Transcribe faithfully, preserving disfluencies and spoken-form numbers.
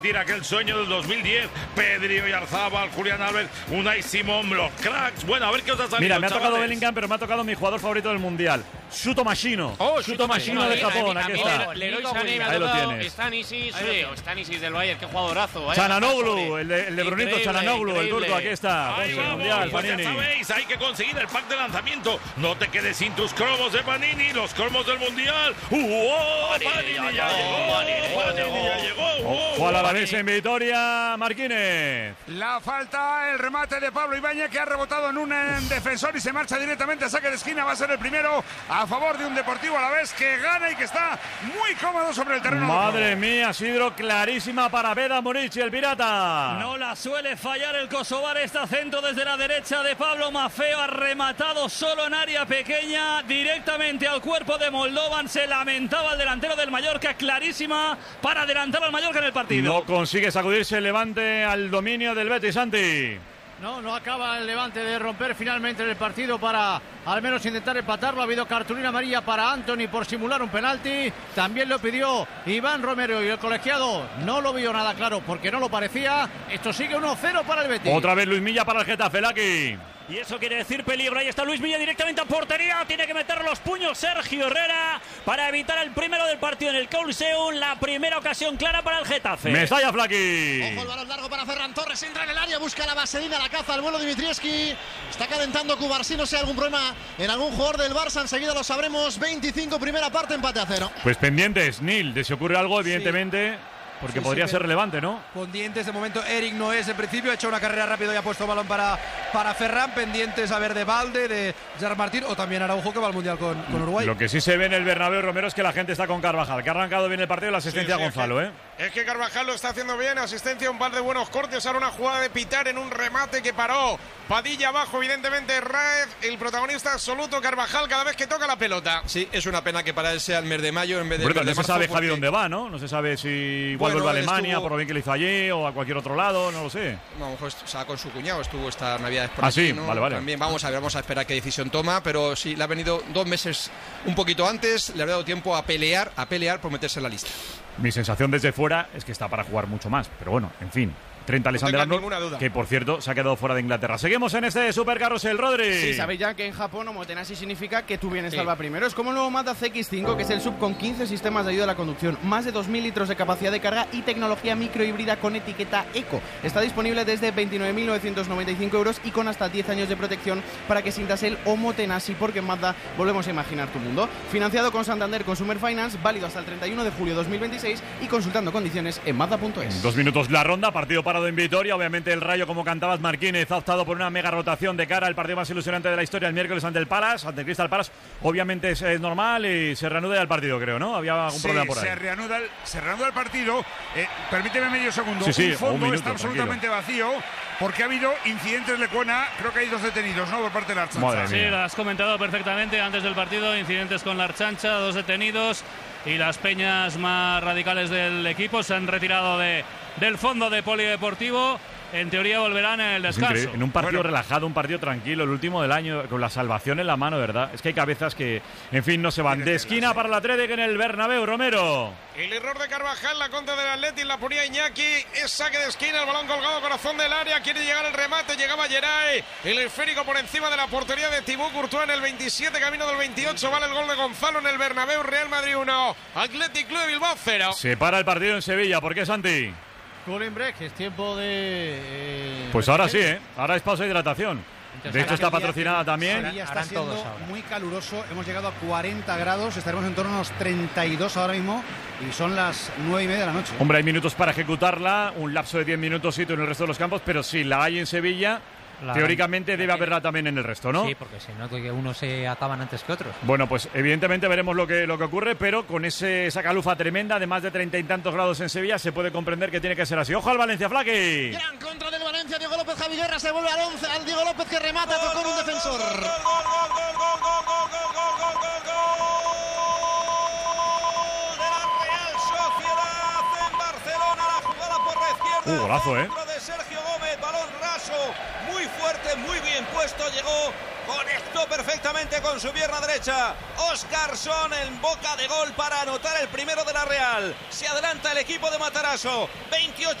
Tira aquel sueño del dos mil diez, Pedri, Oyarzábal, Julián Álvarez, Unai Simón, los cracks. Bueno, a ver qué os ha salido. Mira, me ha chavales. tocado Bellingham, pero me ha tocado mi jugador favorito del Mundial, Shuto Machino. Oh, Shuto Machino de Japón, aquí está. Leroy Sané me ha Ahí lo tocado, tienes. Stanisic, o Stanisic del Bayern, qué jugadorazo. vaya Chananoglu, paso, el de, el de Brunito, increíble, Chananoglu, el turco, aquí está. Ahí Con su vamos, Mundial, pues ya Panini. sabéis, hay que conseguir el pack de lanzamiento. No te quedes sin tus cromos de Panini, los cromos del Mundial. ¡Uh! Oh, Panini ya llegó, Panini ya llegó. Ojo a la Alavés en Vitoria, Marquínez. La falta, el remate de Pablo Ibáñez, que ha rebotado en un en defensor y se marcha directamente a saque de esquina. Va a ser el primero a favor de un Deportivo Alavés que gana y que está muy cómodo sobre el terreno. Madre mía, Sidro, clarísima para Beda Murici, el pirata. No la suele fallar el kosovar, está centro desde la derecha de Pablo Maffeo, ha rematado solo en área pequeña, directamente al cuerpo de Moldovan. Se lamentaba el delantero del Mallorca, clarísima para adelantar al Mallorca en el partido. No consigue sacudirse el Levante al dominio del Betis, Santi. No, no acaba el Levante de romper finalmente el partido para al menos intentar empatarlo. Ha habido cartulina amarilla para Anthony por simular un penalti. También lo pidió Iván Romero y el colegiado no lo vio nada claro porque no lo parecía. Esto sigue uno cero para el Betis. Otra vez Luis Milla para el Getafe, Laki. Y eso quiere decir peligro. Ahí está Luis Milla directamente a portería. Tiene que meter los puños Sergio Herrera para evitar el primero del partido en el Coliseum. La primera ocasión clara para el Getafe. Mestalla, Flaki. Ojo el balón largo para Ferran Torres. Entra en el área, busca la vaselina, la caza al vuelo Dimitrievski. Está calentando Cubarsí. No sé, algún problema en algún jugador del Barça. Enseguida lo sabremos. veinticinco, primera parte, empate a cero. Pues pendientes, Nil, de si ocurre algo, evidentemente. Sí. Porque sí, podría sí, ser relevante, ¿no? Pendientes de momento, Eric no es en principio, ha hecho una carrera rápida y ha puesto balón para, para Ferran. Pendientes a ver de Valde, de Gerard Martín o también Araujo, que va al Mundial con, con Uruguay. Lo que sí se ve en el Bernabéu, Romero, es que la gente está con Carvajal, que ha arrancado bien el partido y la asistencia sí, sí, a Gonzalo, es que, ¿eh? Es que Carvajal lo está haciendo bien, asistencia, un par de buenos cortes, ahora una jugada de Pitar en un remate que paró. Padilla abajo, evidentemente, Raez, el protagonista absoluto, Carvajal, cada vez que toca la pelota. Sí, es una pena que para él sea el mes de mayo en vez de. Bueno, no se sabe, porque... Javi, dónde va, ¿no? No se sabe si igual bueno, vuelve a Alemania, estuvo... por lo bien que le hizo allí, o a cualquier otro lado, no lo sé. No, a lo mejor estaba con su cuñado, estuvo esta Navidad por ah, aquí, sí, ¿no? vale, vale. También vamos a ver, vamos a esperar qué decisión toma, pero sí, le ha venido dos meses un poquito antes, le ha dado tiempo a pelear, a pelear por meterse en la lista. Mi sensación desde fuera es que está para jugar mucho más, pero bueno, en fin. Trent Alexander-Arnold, que por cierto se ha quedado fuera de Inglaterra. Seguimos en este Super Carrusel, Rodri. Sí, sabéis ya que en Japón Omotenashi significa que tu bienestar sí. va primero. Es como el nuevo Mazda C X cinco, que es el sub con quince sistemas de ayuda a la conducción, más de dos mil litros de capacidad de carga y tecnología microhíbrida con etiqueta Eco. Está disponible desde veintinueve mil novecientos noventa y cinco euros y con hasta diez años de protección para que sientas el Omotenashi, porque en Mazda volvemos a imaginar tu mundo. Financiado con Santander Consumer Finance, válido hasta el treinta y uno de julio de dos mil veintiséis y consultando condiciones en mazda punto es. Dos minutos la ronda, partido parado en Vitoria, obviamente. El Rayo, como cantabas, Marquínez, ha optado por una mega rotación de cara al partido más ilusionante de la historia el miércoles ante el Palace, ante el Crystal Palace. Obviamente es, es normal y se reanuda el partido, creo, ¿no? Había algún sí, problema por ahí. Se reanuda el, se reanuda el partido. Eh, permíteme medio segundo. Sí, sí, el fondo un minuto, está absolutamente tranquilo. vacío porque ha habido incidentes Lecuona. Creo que hay dos detenidos, ¿no? Por parte de la Archancha. Sí, lo has comentado perfectamente antes del partido. Incidentes con la Archancha, dos detenidos. Y las peñas más radicales del equipo se han retirado de, del fondo de Polideportivo. En teoría volverán en el descanso. En un partido bueno. relajado, un partido tranquilo, el último del año, con la salvación en la mano, ¿verdad? Es que hay cabezas que, en fin, no se van. De esquina para el Atlético en el Bernabéu, Romero. El error de Carvajal, la contra del Atleti, la ponía Iñaki, es saque de esquina, el balón colgado, corazón del área, quiere llegar el remate, llegaba Geray, el esférico por encima de la portería de Thibaut Courtois en el veintisiete, camino del veintiocho, vale el gol de Gonzalo en el Bernabéu, Real Madrid uno, Athletic Club de Bilbao cero. Se para el partido en Sevilla, ¿por qué, Santi? Cooling break, es tiempo de... Eh, pues ahora sí, ¿eh? Ahora es pausa de hidratación. De hecho está patrocinada también. Sevilla está siendo muy caluroso, hemos llegado a cuarenta grados, estaremos en torno a unos treinta y dos ahora mismo y son las nueve y media de la noche. Hombre, hay minutos para ejecutarla, un lapso de diez minutos en el resto de los campos, pero sí, la hay en Sevilla. La Teóricamente debe haberla también en el resto, ¿no? Sí, porque si no, que unos se acaban antes que otros. Bueno, pues evidentemente veremos lo que, lo que ocurre, pero con ese, esa calufa tremenda de más de treinta y tantos grados en Sevilla se puede comprender que tiene que ser así. ¡Ojo al Valencia, Flaqui! Gran contra del Valencia, Diego López, Javi Guerra se vuelve al once, al Diego López que remata, tocó un defensor. Gol, gol, gol, gol, gol, gol, gol, gol, gol, gol, gol de la Real Sociedad en Barcelona, la jugada por la izquierda. Uh, golazo, ¿eh? De Sergio Gómez, balón raso, muy fuerte, muy bien puesto, llegó, conectó perfectamente con su pierna derecha. Óscarson en boca de gol para anotar el primero de la Real. Se adelanta el equipo de Matarazzo.